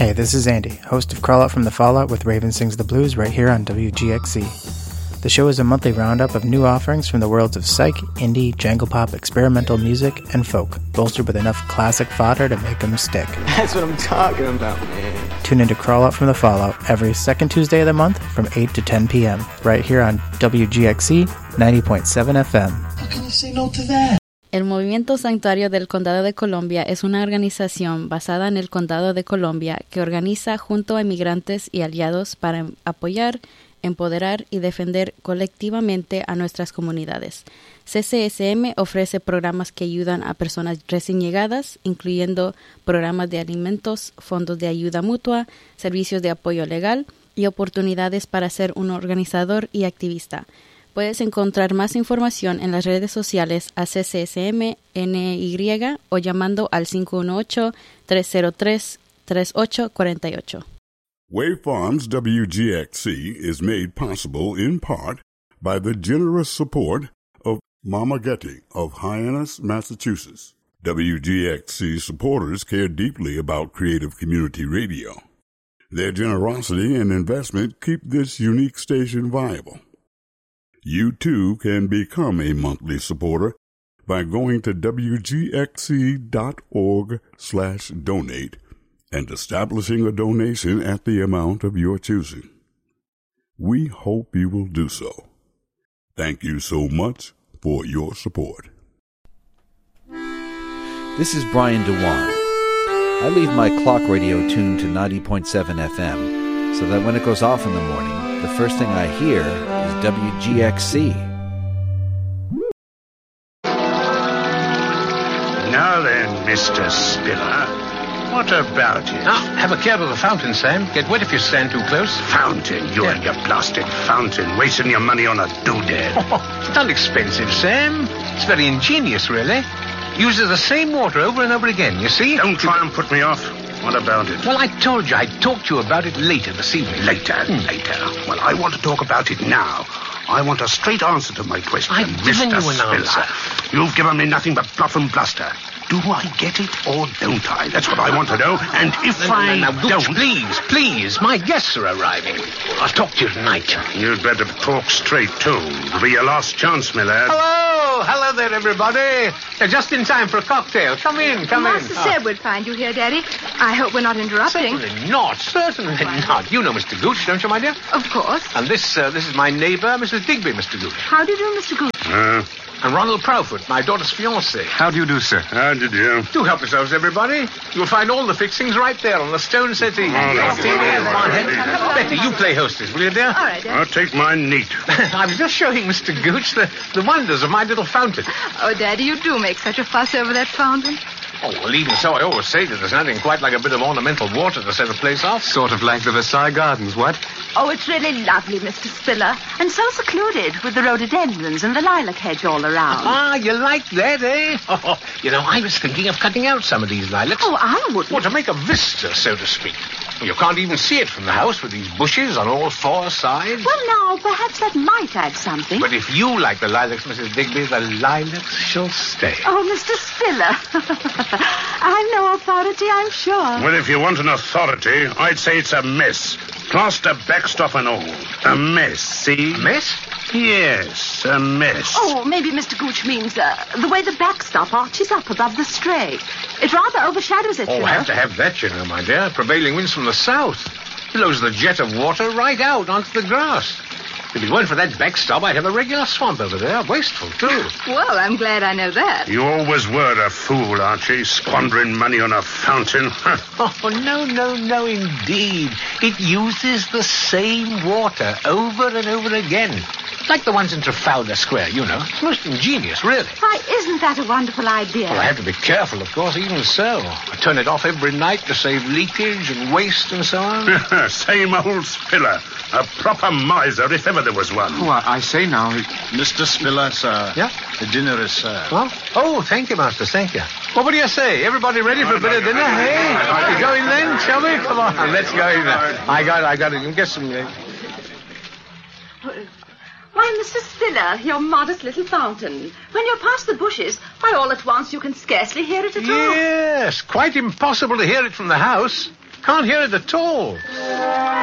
Hey, this is Andy, host of Crawl Out from the Fallout with Raven Sings the Blues right here on WGXC. The show is a monthly roundup of new offerings from the worlds of psych, indie, jangle pop, experimental music, and folk, bolstered with enough classic fodder to make them stick. That's what I'm talking about, man. Tune in to Crawl Out from the Fallout every second Tuesday of the month from 8 to 10 p.m. right here on WGXC 90.7 FM. How can you say no to that? El Movimiento Santuario del Condado de Columbia es una organización basada en el Condado de Columbia que organiza junto a inmigrantes y aliados para apoyar, empoderar y defender colectivamente a nuestras comunidades. CCSM ofrece programas que ayudan a personas recién llegadas, incluyendo programas de alimentos, fondos de ayuda mutua, servicios de apoyo legal y oportunidades para ser un organizador y activista. Puedes encontrar más información en las redes sociales a CCSM NY o llamando al 518-303-3848. Wave Farms WGXC is made possible in part by the generous support of Mama Getty of Hyannis, Massachusetts. WGXC supporters care deeply about creative community radio. Their generosity and investment keep this unique station viable. You, too, can become a monthly supporter by going to wgxc.org/donate and establishing a donation at the amount of your choosing. We hope you will do so. Thank you so much for your support. This is Brian DeWan. I leave my clock radio tuned to 90.7 FM so that when it goes off in the morning, the first thing I hear is WGXC. Now then, Mr. Spiller, what about it? Now, have a care of the fountain, Sam. Get wet if you stand too close. Fountain? You and your blasted fountain, wasting your money on a doodad. It's not expensive, Sam. It's very ingenious, really. Uses the same water over and over again, you see? Don't try and put me off. What about it? Well, I told you I'd talk to you about it later this evening. Later. Well, I want to talk about it now. I want a straight answer to my question, I've given Mr. you an Spiller. answer. You've given me nothing but bluff and bluster. Do I get it or don't I? That's what I want to know. And if Now, don't... Please. My guests are arriving. I'll talk to you tonight. You'd better talk straight, too. It'll be your last chance, my lad. Hello there, everybody. They're just in time for a cocktail. Come in. Master said we'd find you here, Daddy. I hope we're not interrupting. Certainly not. You know Mr. Gooch, don't you, my dear? Of course. And this is my neighbour, Mrs. Digby, Mr. Gooch. How do you do, Mr. Gooch? And Ronald Proudfoot, my daughter's fiancé. How do you do, sir? How did you? Do help yourselves, everybody. You'll find all the fixings right there on the stone settee. Betty, you play hostess, will you, dear? All right, Daddy. I'll take mine neat. I was just showing Mr. Gooch the wonders of my little fountain. Oh, Daddy, you do make such a fuss over that fountain. Oh, well, even so, I always say that there's nothing quite like a bit of ornamental water to set a place off. Sort of like the Versailles Gardens, what? Oh, it's really lovely, Mr. Spiller. And so secluded with the rhododendrons and the lilac hedge all around. Ah, you like that, eh? Oh, I was thinking of cutting out some of these lilacs. Oh, I wouldn't. Well, to make a vista, so to speak. You can't even see it from the house with these bushes on all four sides. Well, now, perhaps that might add something. But if you like the lilacs, Mrs. Digby, the lilacs shall stay. Oh, Mr. Spiller. I'm no authority, I'm sure. Well, if you want an authority, I'd say it's a mess. Plaster, backstop and all. A mess, see? A mess? Yes, a mess. Oh, maybe Mr. Gooch means the way the backstop arches up above the stray. It rather overshadows it, Oh, you know. have to have that, you know, my dear. Prevailing winds from the south. Blows the jet of water right out onto the grass. If it weren't for that backstop, I'd have a regular swamp over there. Wasteful, too. Well, I'm glad I know that. You always were a fool, Archie, squandering money on a fountain. Oh, no, indeed. It uses the same water over and over again. Like the ones in Trafalgar Square, you know. It's most ingenious, really. Why, isn't that a wonderful idea? Well, I have to be careful, of course, even so. I turn it off every night to save leakage and waste and so on. Same old Spiller. A proper miser, if ever there was one. Oh, I say now. Mr. Spiller, sir. Yeah? The dinner is served. Well? Oh, thank you, Master, thank you. Well, what do you say? Everybody ready for a bit of dinner, hey? We go in then, shall we? Come on, let's go in there. I got it. You can get some... Why, Mr. Spiller, your modest little fountain. When you're past the bushes, why, all at once you can scarcely hear it at all. Yes, quite impossible to hear it from the house. Can't hear it at all.